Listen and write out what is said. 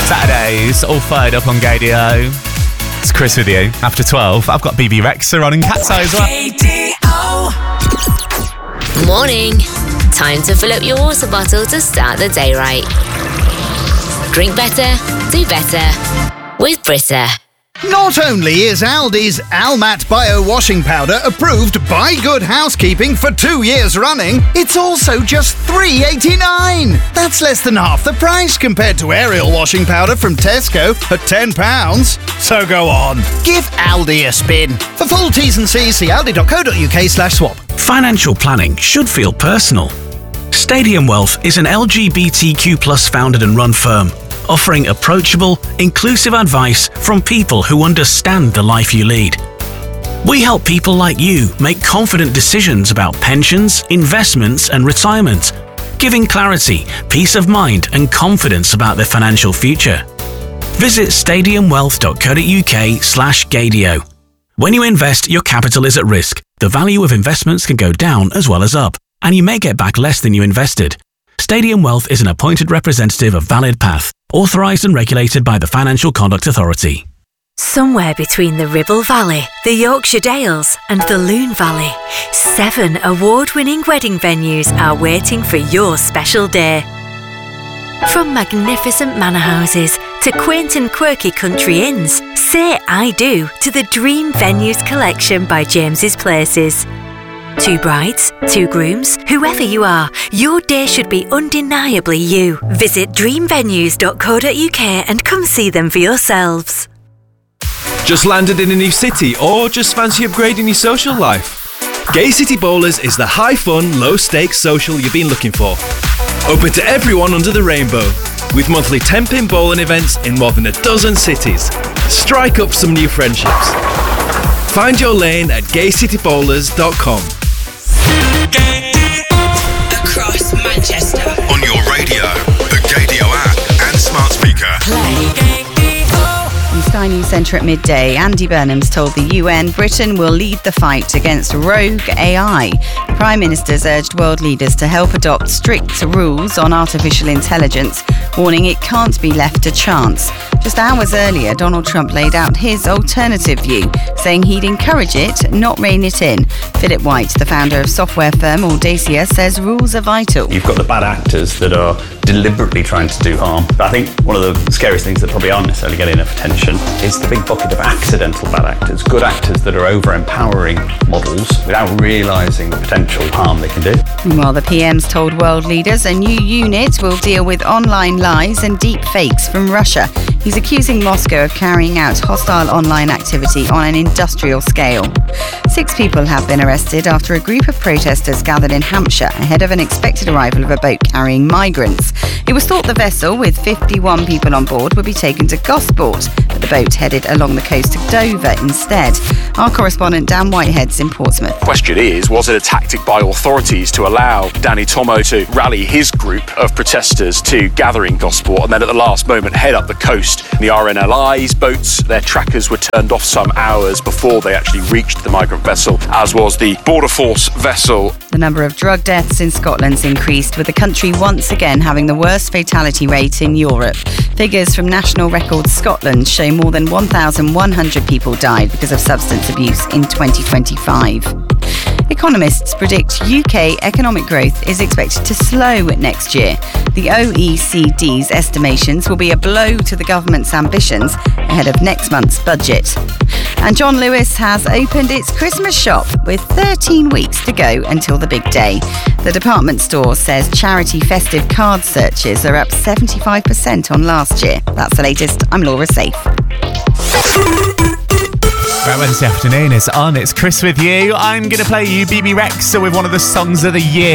Saturdays, all fired up on Gadio. It's Chris with you. After 12, I've got BB Rexa on and Cat's Eye as well. Morning. Time to fill up your water bottle to start the day right. Drink better, do better with Brita. Not only is Aldi's Almat Bio Washing Powder approved by Good Housekeeping for 2 years running, it's also just $3.89. That's less than half the price compared to Ariel Washing Powder from Tesco at £10. So go on, give Aldi a spin. For full T's and C's, see aldi.co.uk/swap. Financial planning should feel personal. Stadium Wealth is an LGBTQ+ founded and run firm, offering approachable, inclusive advice from people who understand the life you lead. We help people like you make confident decisions about pensions, investments and retirement, giving clarity, peace of mind and confidence about their financial future. Visit stadiumwealth.co.uk/Gadio. When you invest, your capital is at risk. The value of investments can go down as well as up, and you may get back less than you invested. Stadium Wealth is an appointed representative of Valid Path, authorised and regulated by the Financial Conduct Authority. Somewhere between the Ribble Valley, the Yorkshire Dales and the Loon Valley, 7 award-winning wedding venues are waiting for your special day. From magnificent manor houses to quaint and quirky country inns, say I do to the Dream Venues collection by James's Places. 2 brides, 2 grooms, whoever you are, your day should be undeniably you. Visit dreamvenues.co.uk and come see them for yourselves. Just landed in a new city or just fancy upgrading your social life? Gay City Bowlers is the high-fun, low-stakes social you've been looking for. Open to everyone under the rainbow, with monthly 10-pin bowling events in more than a dozen cities. Strike up some new friendships. Find your lane at gaycitybowlers.com. Across Manchester. On your radio, the Gadio app and smart speaker. Play. In Sky News Centre at midday, Andy Burnham's told the UN Britain will lead the fight against rogue AI. The Prime Minister's urged world leaders to help adopt strict rules on artificial intelligence, warning it can't be left to chance. Just hours earlier, Donald Trump laid out his alternative view, saying he'd encourage it, not rein it in. Philip White, the founder of software firm Audacia, says rules are vital. You've got the bad actors that are deliberately trying to do harm. But I think one of the scariest things that probably aren't necessarily getting enough attention is the big bucket of accidental bad actors, good actors that are over-empowering models without realising the potential harm they can do. Meanwhile, the PM's told world leaders a new unit will deal with online lies and deep fakes from Russia. He's accusing Moscow of carrying out hostile online activity on an industrial scale. 6 people have been arrested after a group of protesters gathered in Hampshire ahead of an expected arrival of a boat carrying migrants. It was thought the vessel, with 51 people on board, would be taken to Gosport, but the boat headed along the coast to Dover instead. Our correspondent Dan Whitehead's in Portsmouth. Question is, was it a tactic by authorities to allow Danny Tomo to rally his group of protesters to gather in Gosport and then at the last moment head up the coast? The RNLI's boats, their trackers were turned off some hours before they actually reached the migrant vessel, as was the Border Force vessel. The number of drug deaths in Scotland's increased, with the country once again having the worst fatality rate in Europe. Figures from National Records Scotland show more than 1,100 people died because of substance abuse in 2025. Economists predict UK economic growth is expected to slow next year. The OECD's estimations will be a blow to the government's ambitions ahead of next month's budget. And John Lewis has opened its Christmas shop with 13 weeks to go until the big day. The department store says charity festive card searches are up 75% on last year. That's the latest. I'm Laura Safe. Right, Wednesday afternoon is on. It's Chris with you. I'm going to play you BB Rexa with one of the songs of the year.